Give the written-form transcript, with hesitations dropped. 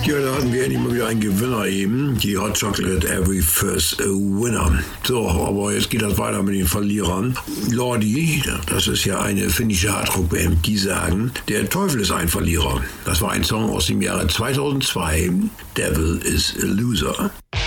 Ja, da hatten wir endlich mal wieder einen Gewinner eben. Die Hot Chocolate Every First Winner. So, aber jetzt geht das weiter mit den Verlierern. Lordi, das ist ja eine finnische Hardrock-Band, die sagen, der Teufel ist ein Verlierer. Das war ein Song aus dem Jahre 2002. Devil is a Loser.